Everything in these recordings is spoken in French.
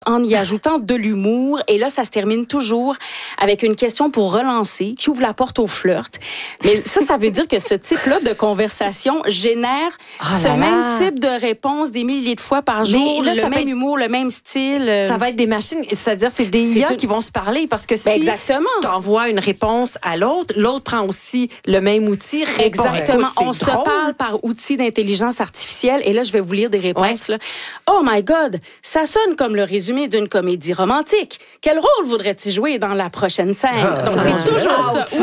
en y ajoutant de l'humour. Et là, ça se termine toujours avec une question pour relancer, qui ouvre la porte au flirt. Mais ça veut dire que ce type-là de conversation génère même type de réponse des milliers de fois par jour, là, le même humour, le même style. Ça va être des machines, c'est-à-dire c'est des IA qui vont se parler, parce que si tu envoies une réponse à l'autre, l'autre prend aussi le même outil, répond. Exactement. On se parle par outil d'intelligence artificielle. Et là, je vais vous lire des réponses. Là. Oh my God, ça sonne comme le résumé d'une comédie romantique. Quel rôle voudrais-tu jouer dans la prochaine scène? Donc, c'est toujours ça.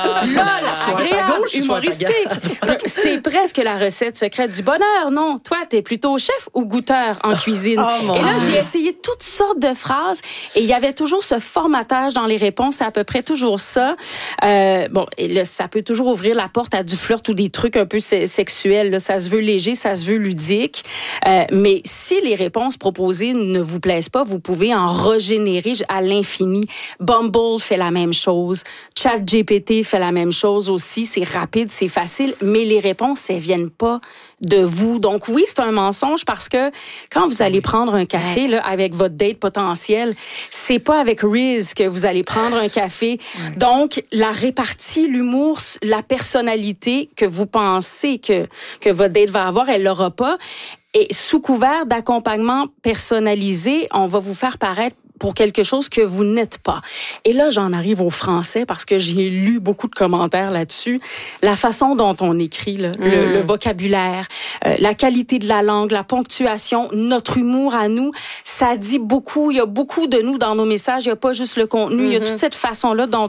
Lol, agréable, humoristique. C'est presque la recette secrète du bonheur, non? Toi, t'es plutôt chef ou goûteur en cuisine? Et là, j'ai essayé toutes sortes de phrases et il y avait toujours ce formatage dans les réponses. C'est à peu près toujours ça. Et là, ça peut toujours ouvrir la porte à du flirt ou des trucs un peu sexuels. Là. Ça se veut léger, ça se veut ludique. Mais si les réponses proposées ne vous plaisent pas, vous pouvez en régénérer à l'infini. Bumble fait la même chose. ChatGPT fait la même chose aussi. C'est rapide, c'est facile, mais les réponses, elles viennent pas de vous. Donc oui, c'est un mensonge parce que quand vous allez prendre un café là, avec votre date potentiel, c'est pas avec Riz que vous allez prendre un café. Donc, la répartie, l'humour, la personnalité que vous pensez que votre date va avoir, elle l'aura pas. Et sous couvert d'accompagnement personnalisé, on va vous faire paraître pour quelque chose que vous n'êtes pas. Et là, j'en arrive au français parce que j'ai lu beaucoup de commentaires là-dessus. La façon dont on écrit, là, le vocabulaire, la qualité de la langue, la ponctuation, notre humour à nous, ça dit beaucoup. Il y a beaucoup de nous dans nos messages. Il n'y a pas juste le contenu. Il y a toute cette façon-là dont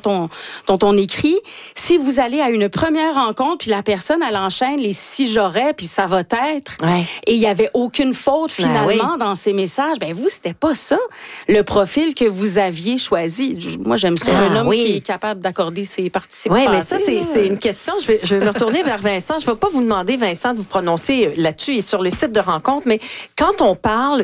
on écrit. Si vous allez à une première rencontre, puis la personne, elle enchaîne les si j'aurais, puis ça va être, et il n'y avait aucune faute finalement dans ces messages, ben vous, c'était pas ça. Le profil que vous aviez choisi. Moi, j'aime ça, un homme qui est capable d'accorder ses participants. Oui, mais ça, c'est une question. Je vais me retourner vers Vincent. Je ne vais pas vous demander, Vincent, de vous prononcer là-dessus et sur le site de rencontre, mais quand on parle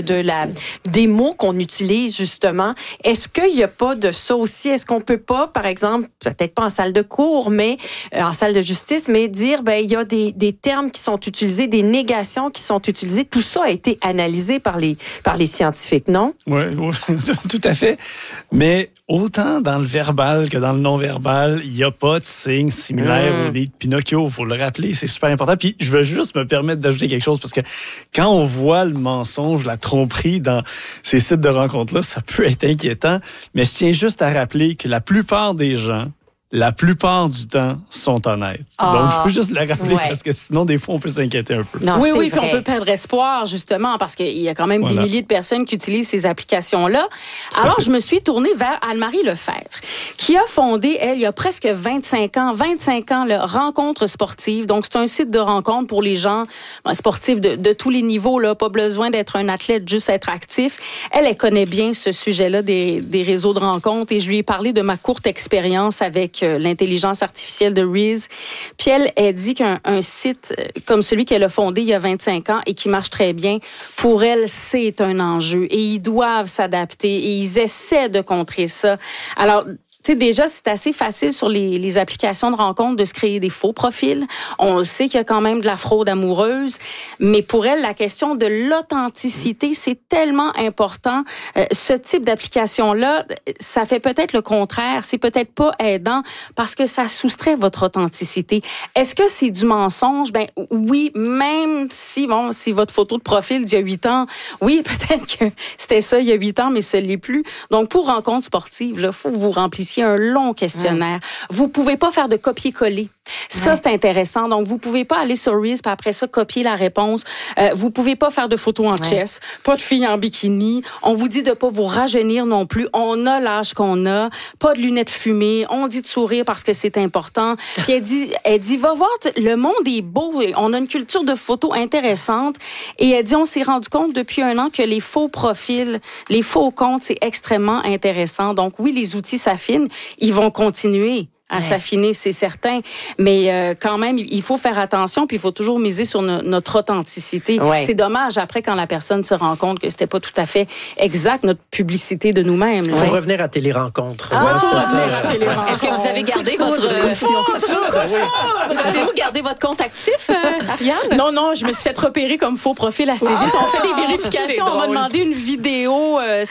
des mots qu'on utilise, justement, est-ce qu'il n'y a pas de ça aussi? Est-ce qu'on peut pas, par exemple, peut-être pas en salle de cours, mais en salle de justice, mais dire, il y a des termes qui sont utilisés, des négations qui sont utilisées. Tout ça a été analysé par les scientifiques, non? Oui. Tout à fait. Mais autant dans le verbal que dans le non-verbal, il n'y a pas de signes similaires ou des Pinocchio. Il faut le rappeler, c'est super important. Puis je veux juste me permettre d'ajouter quelque chose parce que quand on voit le mensonge, la tromperie dans ces sites de rencontres-là, ça peut être inquiétant. Mais je tiens juste à rappeler que la plupart des gens, la plupart du temps, sont honnêtes. Donc, je peux juste le rappeler parce que sinon, des fois, on peut s'inquiéter un peu. Non, oui, puis on peut perdre espoir, justement, parce qu'il y a quand même des milliers de personnes qui utilisent ces applications-là. Alors, je me suis tournée vers Anne-Marie Lefebvre, qui a fondé, elle, il y a presque 25 ans, le Rencontre sportive. Donc, c'est un site de rencontre pour les gens sportifs de tous les niveaux, là, pas besoin d'être un athlète, juste être actif. Elle connaît bien ce sujet-là des réseaux de rencontres et je lui ai parlé de ma courte expérience avec l'intelligence artificielle de Riz. Puis elle dit qu'un site comme celui qu'elle a fondé il y a 25 ans et qui marche très bien, pour elle, c'est un enjeu. Et ils doivent s'adapter et ils essaient de contrer ça. Alors, tu sais, déjà, c'est assez facile sur les applications de rencontre de se créer des faux profils. On sait qu'il y a quand même de la fraude amoureuse, mais pour elle, la question de l'authenticité, c'est tellement important. Ce type d'application-là, ça fait peut-être le contraire. C'est peut-être pas aidant parce que ça soustrait votre authenticité. Est-ce que c'est du mensonge? Ben oui, même si votre photo de profil d'il y a 8 ans, oui, peut-être que c'était ça il y a 8 ans, mais ce l'est plus. Donc, pour rencontre sportive, il faut que vous remplissiez un long questionnaire. Vous pouvez pas faire de copier-coller. Ça, c'est intéressant. Donc, vous pouvez pas aller sur Riz, puis après ça, copier la réponse. Vous pouvez pas faire de photos en chess, pas de filles en bikini. On vous dit de pas vous rajeunir non plus. On a l'âge qu'on a, pas de lunettes fumées. On dit de sourire parce que c'est important. Puis elle dit, va voir, le monde est beau. On a une culture de photos intéressante. Et elle dit, on s'est rendu compte depuis 1 an que les faux profils, les faux comptes, c'est extrêmement intéressant. Donc, oui, les outils s'affinent. Ils vont continuer s'affiner, c'est certain. Mais quand même, il faut faire attention, puis il faut toujours miser sur notre authenticité. Ouais. C'est dommage, après, quand la personne se rend compte que c'était pas tout à fait exact, notre publicité de nous-mêmes. Il faut revenir à Télérencontre. Est-ce que vous avez gardé Avez-vous gardé votre compte actif, Yann? Non, je me suis fait repérer comme faux profil assez vite. On fait des vérifications. On m'a demandé une vidéo